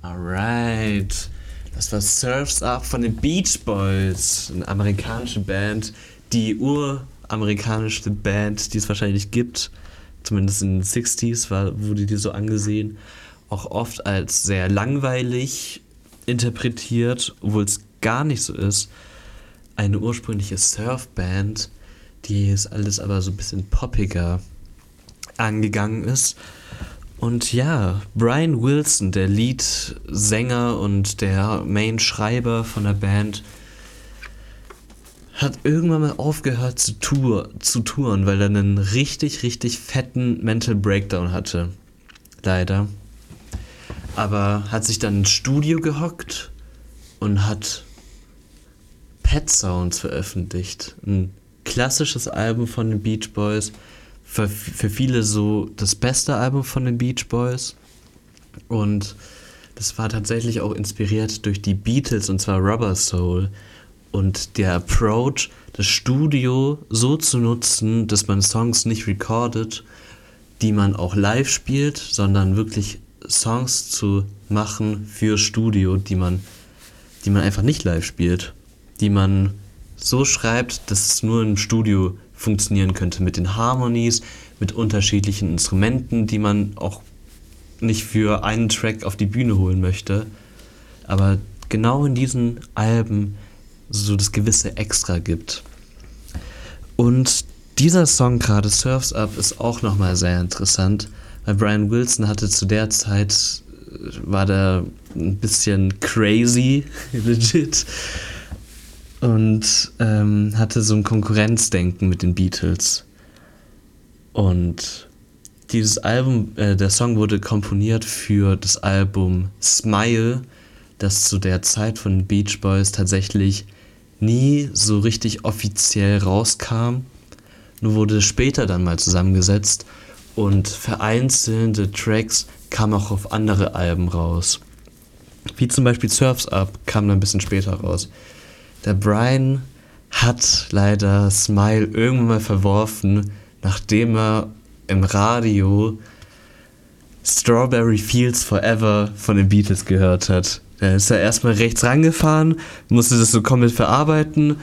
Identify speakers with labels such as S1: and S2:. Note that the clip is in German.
S1: Alright. Das war Surf's Up von den Beach Boys, eine amerikanische Band, die uramerikanischste Band, die es wahrscheinlich gibt. Zumindest in den 60s wurde die so angesehen. Auch oft als sehr langweilig interpretiert, obwohl es gar nicht so ist. Eine ursprüngliche Surfband, die es alles aber so ein bisschen poppiger angegangen ist. Und ja, Brian Wilson, der Leadsänger und der Main-Schreiber von der Band, hat irgendwann mal aufgehört zu touren, weil er einen richtig, richtig fetten Mental Breakdown hatte. Leider. Aber hat sich dann ins Studio gehockt und hat Pet Sounds veröffentlicht. Ein klassisches Album von den Beach Boys. Für viele so das beste Album von den Beach Boys. Und das war tatsächlich auch inspiriert durch die Beatles, und zwar Rubber Soul. Und der Approach, das Studio so zu nutzen, dass man Songs nicht recordet, die man auch live spielt, sondern wirklich Songs zu machen für Studio, die man einfach nicht live spielt. Die man so schreibt, dass es nur im Studio funktionieren könnte, mit den Harmonies, mit unterschiedlichen Instrumenten, die man auch nicht für einen Track auf die Bühne holen möchte, aber genau in diesen Alben so das gewisse Extra gibt. Und dieser Song gerade, Surf's Up, ist auch nochmal sehr interessant, weil Brian Wilson hatte zu der Zeit, war der ein bisschen crazy, legit, und hatte so ein Konkurrenzdenken mit den Beatles. Und dieses Album, der Song wurde komponiert für das Album Smile, das zu der Zeit von den Beach Boys tatsächlich nie so richtig offiziell rauskam. Nur wurde später dann mal zusammengesetzt und vereinzelte Tracks kamen auch auf andere Alben raus. Wie zum Beispiel Surf's Up kam dann ein bisschen später raus. Der Brian hat leider Smile irgendwann mal verworfen, nachdem er im Radio Strawberry Fields Forever von den Beatles gehört hat. Da ist er erstmal rechts rangefahren, musste das so komplett verarbeiten